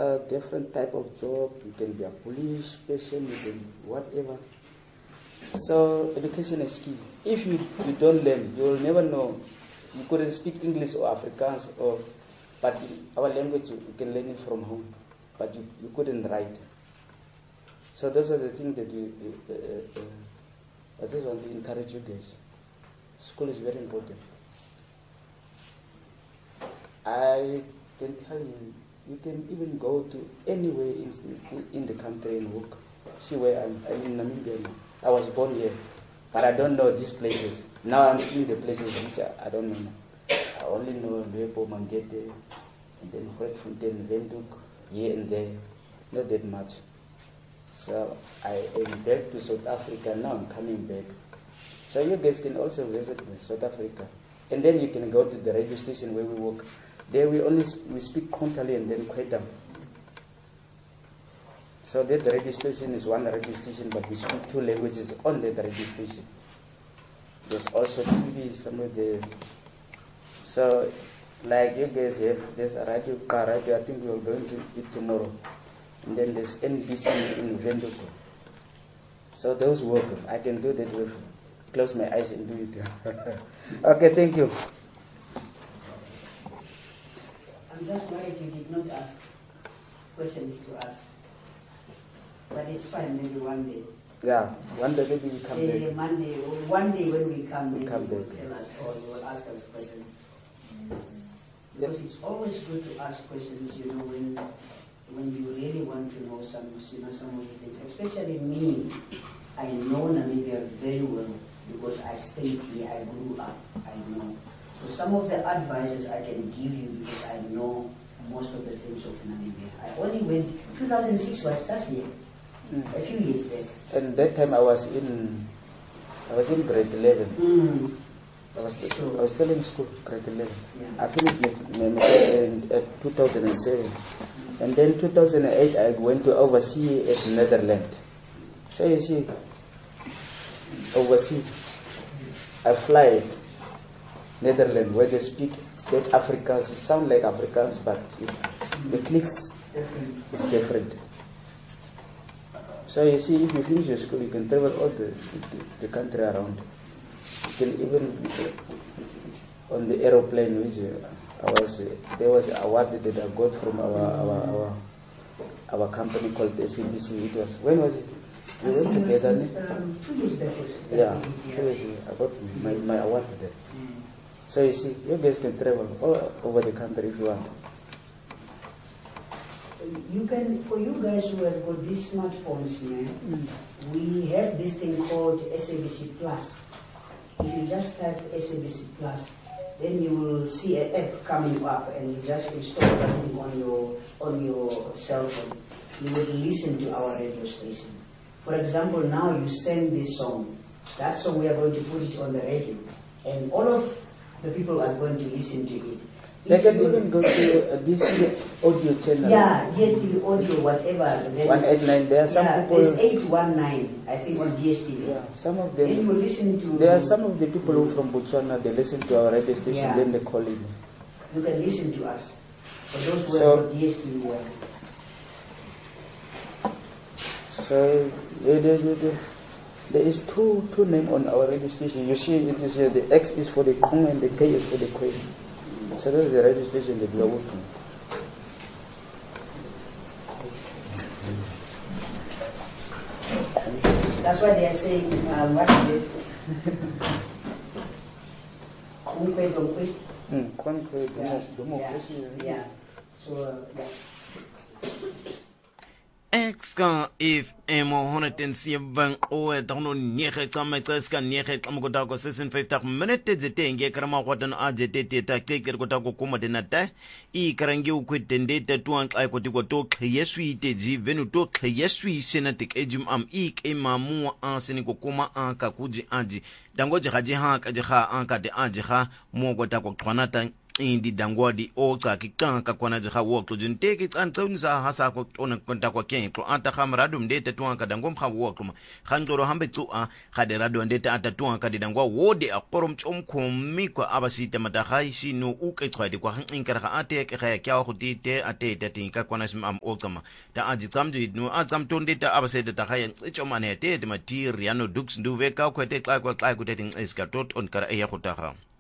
different type of job. You can be a police person, you can whatever. So education is key. If you don't learn, you will never know. You couldn't speak English or Afrikaans, but our language you can learn it from home, but you couldn't write. So those are the things that I just want to encourage you guys. School is very important. I can tell you, you can even go to anywhere in the country and work. See where I'm in Namibia now. I was born here, but I don't know these places. Now I'm seeing the places which I don't know now. I only know Lepo, Mangete, and then Grootfontein, Windhoek, here and there. Not that much. So I am back to South Africa now. I'm coming back. So you guys can also visit South Africa, and then you can go to the radio station where we work. There we speak Kontali and then Kwetam. So that the radio station is one radio station, but we speak two languages on that radio station. There's also TV somewhere there. So like you guys have, there's a radio, I think we are going to it tomorrow. And then there's NBC in Windhoek. So those work, I can do that with, close my eyes and do it. Okay, thank you. I'm just worried you did not ask questions to us. But it's fine, maybe one day. Yeah, one day maybe we come back. Monday, or one day when we come, maybe come you will back. tell us or you will ask us questions. Because it's always good to ask questions, you know, when you really want to know some of the things. Especially me, I know Namibia very well because I stayed here, I grew up, I know. So some of the advices I can give you because I know most of the things of Namibia. I only went, 2006 was just here. A few years back. And that time I was in grade 11. I was still in school, grade 11. Yeah. I finished in 2007. And then 2008 I went to overseas at Netherlands. So you see, overseas, I fly Netherlands where they speak that Afrikaans, it sound like Afrikaans, but the clicks is different. So you see, if you finish your school, you can travel all the country around. You can even on the aeroplane, which there was an award that I got from our company called SABC. It was, when was it? We went together. 2 years back. Yeah, 2 years ago. I got my award there. So you see, you guys can travel all over the country if you want. You can, for you guys who have got these smartphones here, we have this thing called SABC Plus. If you just type SABC Plus, then you will see an app coming up, and you just install that thing on your cell phone. You will listen to our radio station. For example, now you send this song. That song, we are going to put it on the radio, and all of the people are going to listen to it. They can even go to DSTV audio channel. Yeah, DSTV audio, whatever. 189. There are some people. There's 819, I think, on DSTV. Yeah, some of them. Then you listen to. There are some of the people who from Botswana. They listen to our radio station. Then they call in. You can listen to us. For those who have got DSTV. So there is two names on our radio station. You see, it is the X is for the Kong and the K is for the Kwe. So that's the radio station that we are working. That's why they are saying, what is this? Kongkwe, Kongkwe. Yeah. So, yeah. Exka if emo 107 o dono nege tsama tseska nege tsama go go 56 minutes zetenge krama go dana a jetete ta keke go ta go koma denata I karange u kwetende ta tuan xa go tiko to khyesu iteji venu to khyesu senatic ejum am ik emamu a seni go koma a ka kuji aji dango je gaji ha ka je ga an ka de aji ga mo go ta go xwana ta indi dangwadi o cha ki ka kwana ja wo klo jun te ki tsan tsauni sa ha sa ko ona konta kwa ken klo anta kham radu mdete tuan ka dangom kha wo klo khan joro hambe tsu a khade radu ndete ata tuan ka dangwa wode a qorom chom khomi kwa abasite mata khai sino u ke tswadi kwa hin kara ka ate ke kha kya go tite ate te ka kwana sim am o tsama ta aji tsamji no a tsam tonde ta abasete ta kha chomane te matiri ano dux nduve ka kwete xa kwa xa ku te iska tot on kara ya khota kha